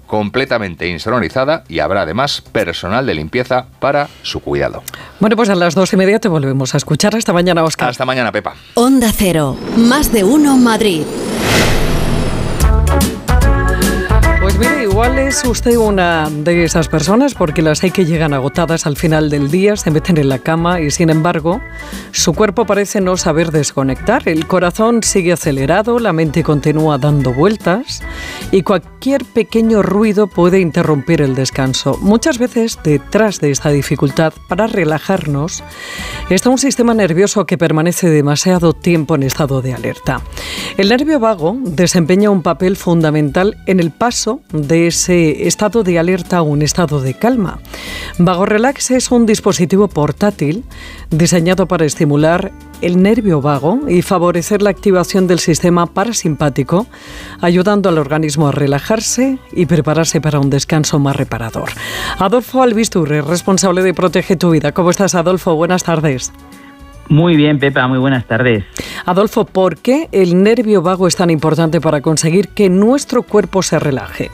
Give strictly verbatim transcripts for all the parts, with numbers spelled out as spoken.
completamente insonorizada y habrá además personal de limpieza para su cuidado. Bueno, pues a las dos y media te volvemos a escuchar. Hasta mañana, Óscar. Hasta mañana, Pepa. Onda Cero, más de uno Madrid. Pues mire, igual es usted una de esas personas, porque las hay que llegan agotadas al final del día, se meten en la cama y, sin embargo, su cuerpo parece no saber desconectar. El corazón sigue acelerado, la mente continúa dando vueltas y cualquier pequeño ruido puede interrumpir el descanso. Muchas veces, detrás de esta dificultad para relajarnos, está un sistema nervioso que permanece demasiado tiempo en estado de alerta. El nervio vago desempeña un papel fundamental en el paso de ese estado de alerta a un estado de calma. Vago Relax es un dispositivo portátil diseñado para estimular el nervio vago y favorecer la activación del sistema parasimpático, ayudando al organismo a relajarse y prepararse para un descanso más reparador. Adolfo Albistur, responsable de Protege tu Vida. ¿Cómo estás, Adolfo? Buenas tardes. Muy bien, Pepa, muy buenas tardes. Adolfo, ¿por qué el nervio vago es tan importante para conseguir que nuestro cuerpo se relaje?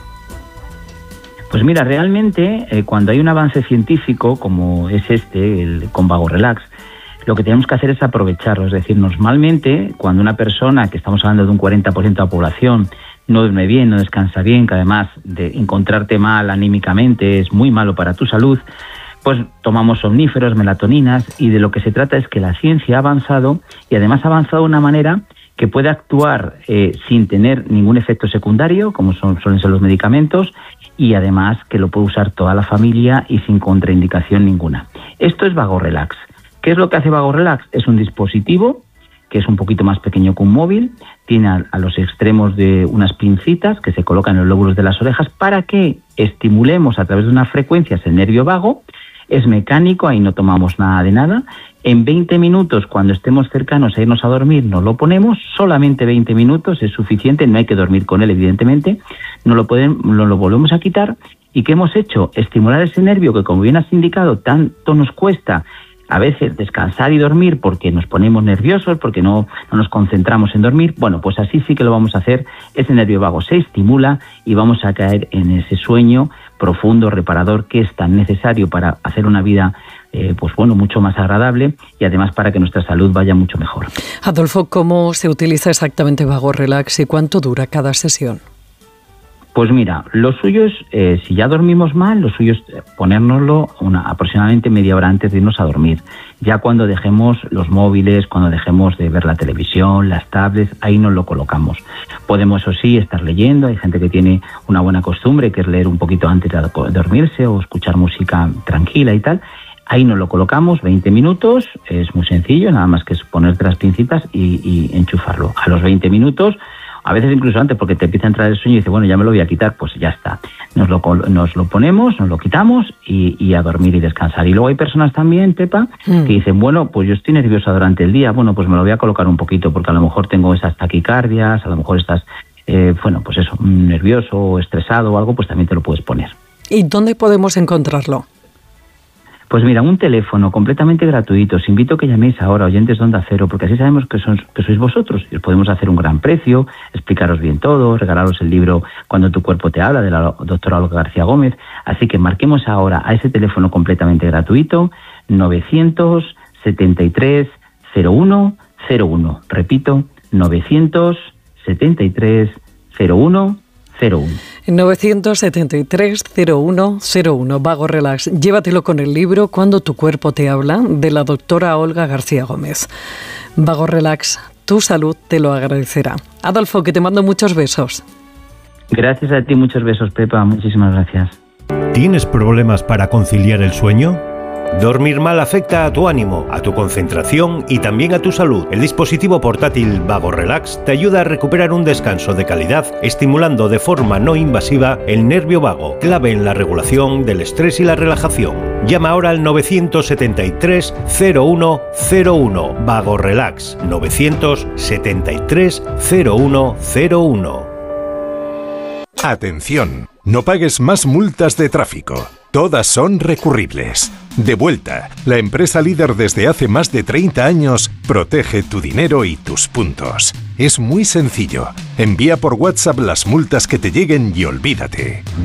Pues mira, realmente eh, cuando hay un avance científico como es este, el con Vago Relax, lo que tenemos que hacer es aprovecharlo. Es decir, normalmente cuando una persona, que estamos hablando de un cuarenta por ciento de la población, no duerme bien, no descansa bien, que además de encontrarte mal anímicamente es muy malo para tu salud, pues tomamos somníferos, melatoninas, y de lo que se trata es que la ciencia ha avanzado y además ha avanzado de una manera que puede actuar eh, sin tener ningún efecto secundario, como son, suelen ser los medicamentos, y además que lo puede usar toda la familia y sin contraindicación ninguna. Esto es Vago Relax. ¿Qué es lo que hace Vago Relax? Es un dispositivo que es un poquito más pequeño que un móvil, tiene a, a los extremos de unas pincitas que se colocan en los lóbulos de las orejas para que estimulemos a través de unas frecuencias el nervio vago. Es mecánico, ahí no tomamos nada de nada. En veinte minutos, cuando estemos cercanos a irnos a dormir, nos lo ponemos. Solamente veinte minutos es suficiente, no hay que dormir con él, evidentemente. Nos lo, podemos, nos lo volvemos a quitar. ¿Y qué hemos hecho? Estimular ese nervio que, como bien has indicado, tanto nos cuesta a veces descansar y dormir porque nos ponemos nerviosos, porque no, no nos concentramos en dormir. Bueno, pues así sí que lo vamos a hacer. Ese nervio vago se estimula y vamos a caer en ese sueño profundo, reparador, que es tan necesario para hacer una vida eh, pues bueno, mucho más agradable y además para que nuestra salud vaya mucho mejor. Adolfo, ¿cómo se utiliza exactamente Vago Relax y cuánto dura cada sesión? Pues mira, lo suyo es, eh, si ya dormimos mal, lo suyo es ponérnoslo una, aproximadamente media hora antes de irnos a dormir. Ya cuando dejemos los móviles, cuando dejemos de ver la televisión, las tablets, ahí nos lo colocamos. Podemos, eso sí, estar leyendo. Hay gente que tiene una buena costumbre, que es leer un poquito antes de dormirse o escuchar música tranquila y tal. Ahí nos lo colocamos, veinte minutos, es muy sencillo, nada más que es ponerte las pincitas y, y enchufarlo. A los veinte minutos, a veces incluso antes, porque te empieza a entrar el sueño y dices, bueno, ya me lo voy a quitar, pues ya está. Nos lo, nos lo ponemos, nos lo quitamos y, y a dormir y descansar. Y luego hay personas también, Pepa, mm. que dicen, bueno, pues yo estoy nerviosa durante el día, bueno, pues me lo voy a colocar un poquito, porque a lo mejor tengo esas taquicardias, a lo mejor estás, eh, bueno, pues eso, nervioso o estresado o algo, pues también te lo puedes poner. ¿Y dónde podemos encontrarlo? Pues mira, un teléfono completamente gratuito. Os invito a que llaméis ahora, oyentes de Onda Cero, porque así sabemos que, son, que sois vosotros y os podemos hacer un gran precio, explicaros bien todo, regalaros el libro Cuando tu cuerpo te habla, de la doctora Olga García Gómez. Así que marquemos ahora a ese teléfono completamente gratuito, novecientos setenta y tres cero uno cero uno. Repito, novecientos setenta y tres cero uno cero uno. novecientos setenta y tres cero uno cero uno. Vago Relax. Llévatelo con el libro Cuando tu cuerpo te habla, de la doctora Olga García Gómez. Vago Relax, tu salud te lo agradecerá. Adolfo, que te mando muchos besos. Gracias a ti, muchos besos, Pepa. Muchísimas gracias. ¿Tienes problemas para conciliar el sueño? Dormir mal afecta a tu ánimo, a tu concentración y también a tu salud. El dispositivo portátil Vago Relax te ayuda a recuperar un descanso de calidad, estimulando de forma no invasiva el nervio vago, clave en la regulación del estrés y la relajación. Llama ahora al novecientos setenta y tres cero uno cero uno. Vago Relax, novecientos setenta y tres cero uno cero uno. Atención, no pagues más multas de tráfico. Todas son recurribles. De Vuelta, la empresa líder desde hace más de treinta años, protege tu dinero y tus puntos. Es muy sencillo. Envía por WhatsApp las multas que te lleguen y olvídate.